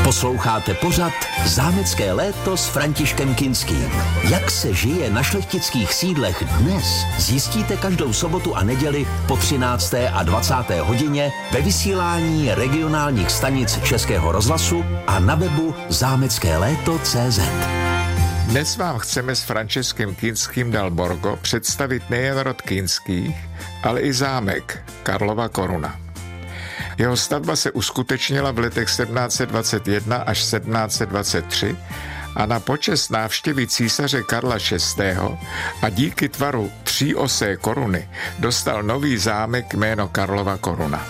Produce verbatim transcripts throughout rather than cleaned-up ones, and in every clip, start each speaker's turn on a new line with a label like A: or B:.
A: Posloucháte pořad Zámecké léto s Františkem Kinským. Jak se žije na šlechtických sídlech dnes, zjistíte každou sobotu a neděli po třinácté a dvacáté hodině ve vysílání regionálních stanic Českého rozhlasu a na webu zámecké léto tečka cé zet.
B: Dnes vám chceme s Františkem Kinským dal Borgo představit nejen rod Kinských, ale i zámek Karlova Koruna. Jeho stavba se uskutečnila v letech sedmnáct dvacet jedna až sedmnáct dvacet tři a na počest návštěvy císaře Karla šestého. a díky tvaru tříosé koruny dostal nový zámek jméno Karlova Koruna.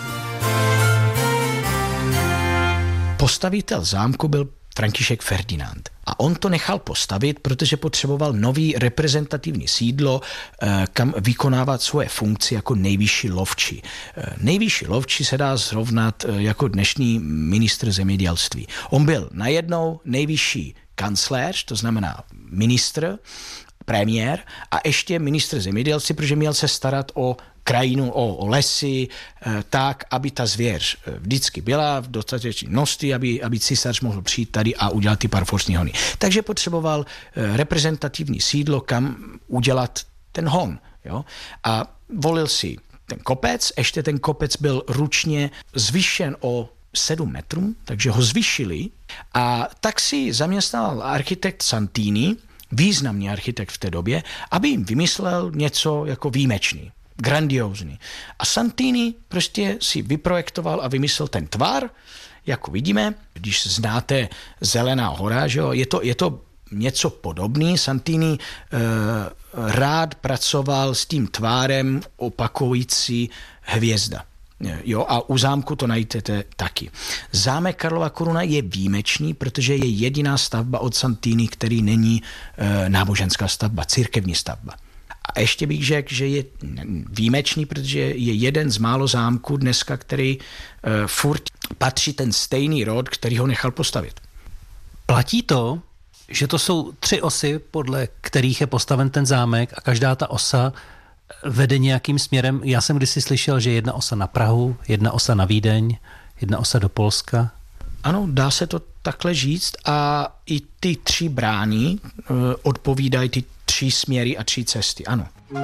C: Postavitel zámku byl František Ferdinand. A on to nechal postavit, protože potřeboval nový reprezentativní sídlo, kam vykonávat svoje funkci jako nejvyšší lovči. Nejvyšší lovči se dá srovnat jako dnešní ministr zemědělství. On byl najednou nejvyšší kancléř, to znamená ministr, premiér a ještě ministr zemědělství, protože měl se starat o krajinu, o, o lesy, tak, aby ta zvěř vždycky byla v dostatečné množství, aby, aby císař mohl přijít tady a udělat ty parforstní hony. Takže potřeboval reprezentativní sídlo, kam udělat ten hon. Jo? A volil si ten kopec, ještě ten kopec byl ručně zvyšen o sedm metrů, takže ho zvyšili a tak si zaměstnal architekt Santini, významný architekt v té době, aby jim vymyslel něco jako výjimečný, grandiózní. A Santini prostě si vyprojektoval a vymyslel ten tvar, jako vidíme, když znáte Zelená hora, že jo, je to, je to něco podobný. Santini eh, rád pracoval s tím tvárem opakující hvězda. Jo, a u zámku to najdete taky. Zámek Karlova Koruna je výjimečný, protože je jediná stavba od Santini, který není e, náboženská stavba, církevní stavba. A ještě bych řekl, že je výjimečný, protože je jeden z málo zámků dneska, který e, furt patří ten stejný rod, který ho nechal postavit.
D: Platí to, že to jsou tři osy, podle kterých je postaven ten zámek a každá ta osa vede nějakým směrem. Já jsem kdysi slyšel, že jedna osa na Prahu, jedna osa na Vídeň, jedna osa do Polska.
C: Ano, dá se to takhle říct a i ty tři brány e, odpovídají ty tři směry a tři cesty, ano.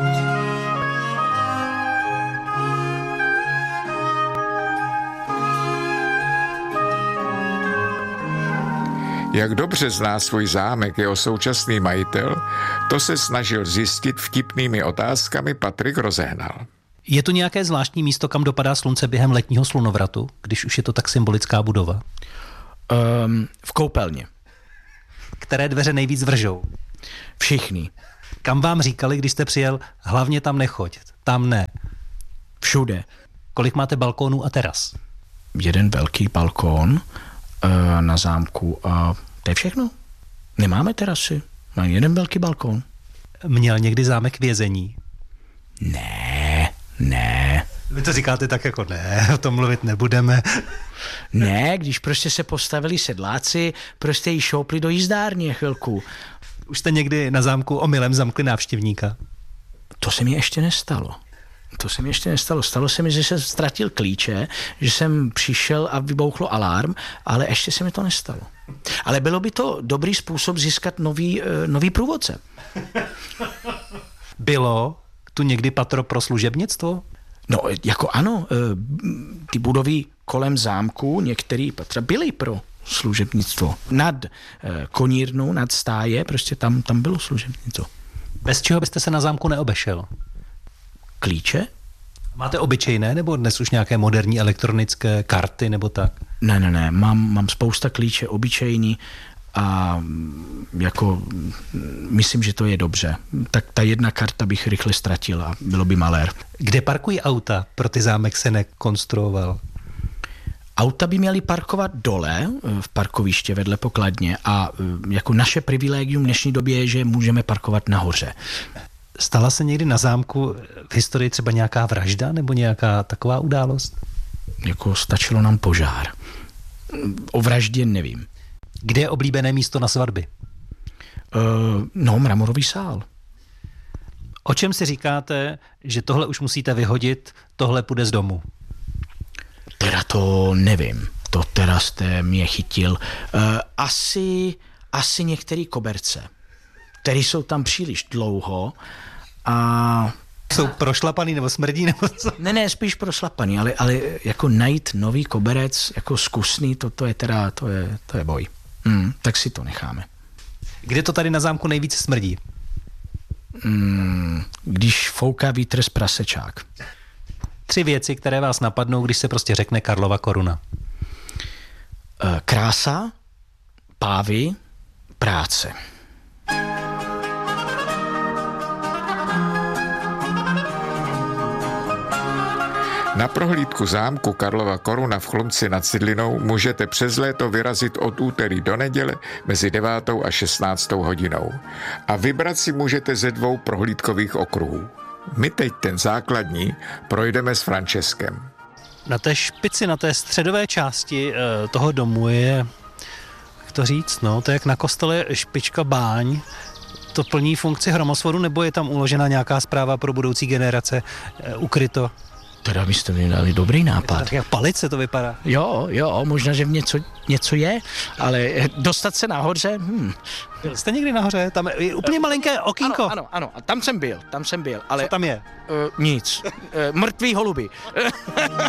B: Jak dobře zná svůj zámek jeho současný majitel, to se snažil zjistit vtipnými otázkami Patrik Rozehnal.
D: Je to nějaké zvláštní místo, kam dopadá slunce během letního slunovratu, když už je to tak symbolická budova?
C: Um, v koupelně.
D: Které dveře nejvíc vržou?
C: Všichni.
D: Kam vám říkali, když jste přijel, hlavně tam nechoď, tam ne?
C: Všude.
D: Kolik máte balkónů a teras?
C: Jeden velký balkón uh, na zámku a to je všechno. Nemáme terasy. Mám jeden velký balkón.
D: Měl někdy zámek vězení?
C: Ne, ne.
D: Vy to říkáte tak jako ne, o tom mluvit nebudeme.
C: Ne, když prostě se postavili sedláci, prostě jí šoupli do jízdárny chvilku.
D: Už jste někdy na zámku omylem zamkli návštěvníka?
C: To se mi ještě nestalo. To se mi ještě nestalo. Stalo se mi, že jsem ztratil klíče, že jsem přišel a vybouchlo alarm, ale ještě se mi to nestalo. Ale bylo by to dobrý způsob získat nový, nový průvodce.
D: Bylo tu někdy patro pro služebnictvo?
C: No, jako ano, ty budovy kolem zámku, některé patra byly pro služebnictvo. Nad konírnou, nad stáje, prostě tam, tam bylo služebnictvo.
D: Bez čeho byste se na zámku neobešel?
C: Klíče?
D: Máte obyčejné, nebo dnes už nějaké moderní elektronické karty, nebo tak?
C: Ne, ne, ne, mám, mám spousta klíče obyčejný a jako myslím, že to je dobře. Tak ta jedna karta bych rychle ztratil a bylo by malér.
D: Kde parkují auta? Pro ty zámek se nekonstruoval.
C: Auta by měly parkovat dole v parkoviště vedle pokladně a jako naše privilegium v dnešní době je, že můžeme parkovat nahoře.
D: Stala se někdy na zámku v historii třeba nějaká vražda nebo nějaká taková událost?
C: Jako stačilo nám požár. O vraždě nevím.
D: Kde je oblíbené místo na svatby?
C: Uh, no, mramorový sál.
D: O čem si říkáte, že tohle už musíte vyhodit, tohle půjde z domu?
C: Teda to nevím. to teda jste mě chytil. Uh, asi, asi některé koberce, které jsou tam příliš dlouho a...
D: Jsou prošlapaný nebo smrdí nebo co?
C: Ne, ne, spíš prošlapaný, ale, ale jako najít nový koberec, jako zkusný, to, to je teda, to je, to je boj. Hmm, tak si to necháme.
D: Kde to tady na zámku nejvíc smrdí?
C: Hmm, když fouká vítr z prasečák.
D: Tři věci, které vás napadnou, když se prostě řekne Karlova koruna.
C: Krása, pávy, práce.
B: Na prohlídku zámku Karlova Koruna v Chlumci nad Cidlinou můžete přes léto vyrazit od úterý do neděle mezi devátou a šestnáctou hodinou. A vybrat si můžete ze dvou prohlídkových okruhů. My teď ten základní projdeme s Franceskem.
D: Na té špici, na té středové části e, toho domu je, jak to říct, no, to je jak na kostele špička báň. To plní funkci hromosvodu, nebo je tam uložena nějaká zpráva pro budoucí generace e, ukryto?
C: Teda byste mi dali dobrý nápad.
D: Tak jak palice to vypadá.
C: Jo, jo, možná, že v něco, něco je, ale dostat se nahoře, hm.
D: Jste někdy nahoře? Tam je úplně malinké okýnko.
C: Ano, ano, ano, tam jsem byl, tam jsem byl, ale...
D: Co tam je?
C: Uh, nic. Uh, mrtví holuby.